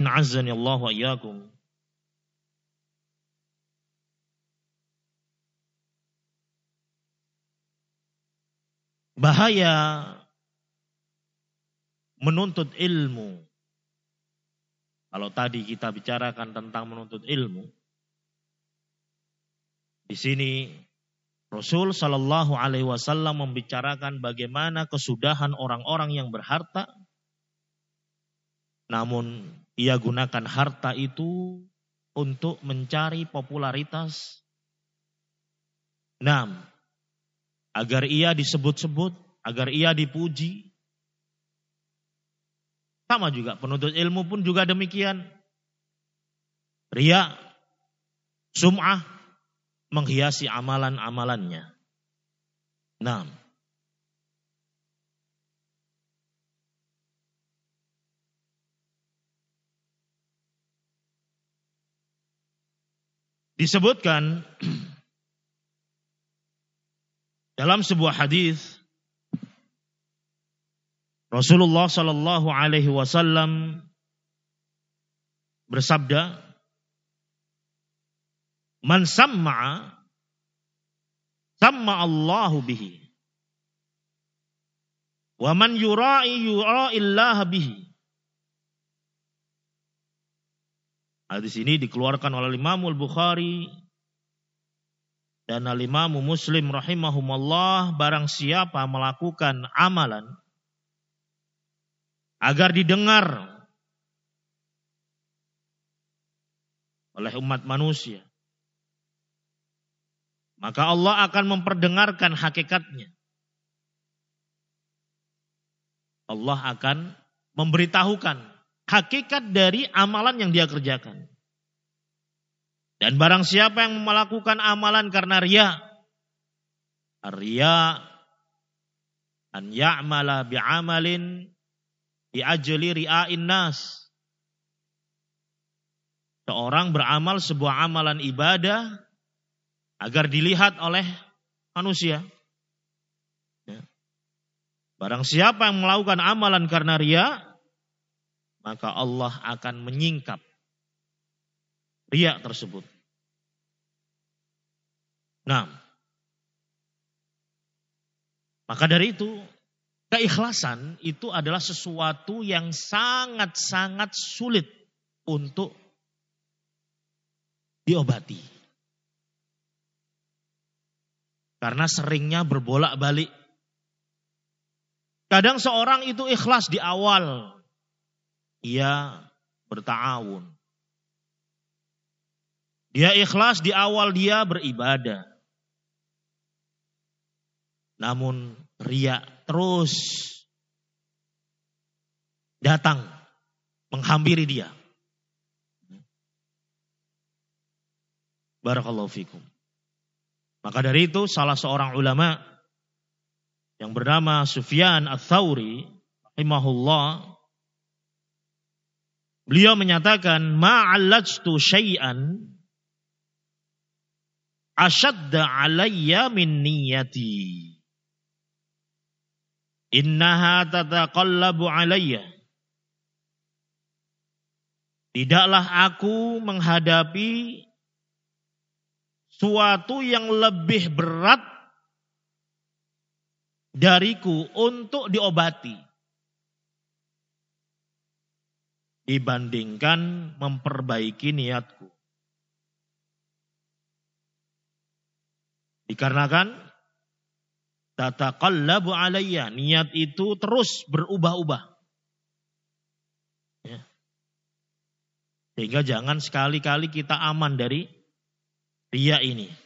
Azzani Allah wa iyyakum. Bahaya menuntut ilmu. Kalau tadi kita bicarakan tentang menuntut ilmu, di sini Rasul Shallallahu Alaihi Wasallam membicarakan bagaimana kesudahan orang-orang yang berharta, namun ia gunakan harta itu untuk mencari popularitas. Agar ia disebut-sebut, agar ia dipuji. Sama juga penuntut ilmu pun juga demikian. Riya, sum'ah menghiasi amalan-amalannya. Disebutkan dalam sebuah hadis Rasulullah Sallallahu Alaihi Wasallam bersabda, "Man sam'a Allahu bihi, wa man yura'i yura'illaha bihi." Hadis ini dikeluarkan oleh Imam Al-Bukhari dan Al-Imam Muslim rahimahumallah. Barang siapa melakukan amalan agar didengar oleh umat manusia, maka Allah akan memperdengarkan hakikatnya. Allah akan memberitahukan hakikat dari amalan yang dia kerjakan. Dan barang siapa yang melakukan amalan karena riya, riya an ya'mala bi'amalin bi'ajli ri'a'in nas. Seorang beramal sebuah amalan ibadah agar dilihat oleh manusia. Barang siapa yang melakukan amalan karena riya, maka Allah akan menyingkap riya tersebut. Maka dari itu, keikhlasan itu adalah sesuatu yang sangat-sangat sulit untuk diobati. Karena seringnya berbolak-balik. Kadang seorang itu ikhlas di awal, ia berta'awun. Dia ikhlas di awal dia beribadah. Namun riya terus datang menghampiri dia. Barakallahu fikum. Maka dari itu salah seorang ulama yang bernama Sufyan Ats-Tsauri rahimahullah, beliau menyatakan, ma'allajtu syai'an ashadda alayya min niyati. Innaha tataqallabu alayya. Tidaklah aku menghadapi suatu yang lebih berat dariku untuk diobati dibandingkan memperbaiki niatku. Dikarenakan tataqallabu alayya, niat itu terus berubah-ubah. Ya. Sehingga jangan sekali-kali kita aman dari riya ini.